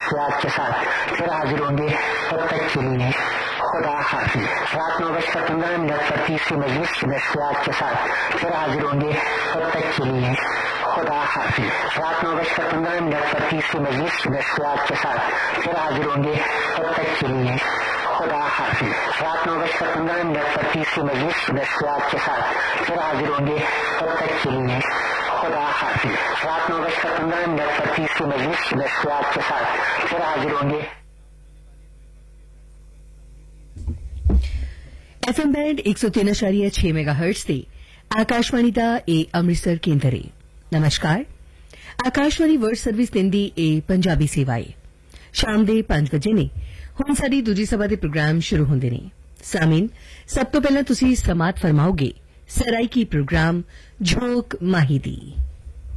नस्लियात के साथ फिर हाजिर होंगे, तब तक के लिए खुदा हाफिज। रात 9:15 पर तीसरी मजलिस नस्लियात के साथ फिर हाजिर होंगे, तब तक के लिए खुदा हाफिज। रात 9:15 पर तीसरी मजलिस नस्लियात के साथ फिर हाजिर होंगे, तब तक के लिए खुदा हाफिज। रात 9:15 पर तीसरी मजलिस नस्लियात के साथ फिर हाजिर होंगे, तब तक के लिए खुदा हाफिज। रात 9:15 पर तीसरी मजलिस नस्लियात के साथ फिर हाजिर होंगे। FM ਬੈਂਡ 103.6 ਮੈਗਾਹਰਟਜ਼ ਤੇ ਆਕਾਸ਼ਵਾਣੀ ਦਾ ਇਹ ਅੰਮ੍ਰਿਤਸਰ ਕੇਂਦਰ ਹੈ। ਨਮਸਕਾਰ। ਆਕਾਸ਼ਵਾਣੀ ਵਰਲਡ ਸਰਵਿਸ ਦਿੰਦੀ ਇਹ ਪੰਜਾਬੀ ਸੇਵਾਏ ਸ਼ਾਮ ਦੇ 5 ਵਜੇ ਨੇ। ਹੁਣ ਸਾਡੀ ਦੂਜੀ ਸਭਾ ਦੇ ਪ੍ਰੋਗਰਾਮ ਸ਼ੁਰੂ ਹੁੰਦੇ ਨੇ। ਸਾਮੀਨ, ਸਭ ਤੋਂ ਪਹਿਲਾਂ ਤੁਸੀਂ ਸਮਾਤ ਫਰਮਾਓਗੇ ਸਰਾਇਕੀ ਪ੍ਰੋਗਰਾਮ ਝੋਕ ਮਾਹੀ ਦੀ।